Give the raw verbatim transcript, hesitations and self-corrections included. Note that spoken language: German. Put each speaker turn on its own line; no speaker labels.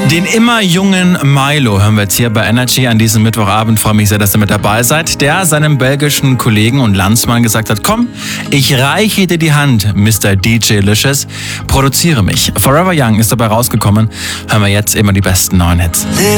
Den immer jungen Milo hören wir jetzt hier bei Energy an diesem Mittwochabend. Freue mich sehr, dass ihr mit dabei seid. Der seinem belgischen Kollegen und Landsmann gesagt hat, komm, ich reiche dir die Hand, Mister D J Licious, produziere mich. Forever Young ist dabei rausgekommen. Hören wir jetzt immer die besten neuen Hits.
Living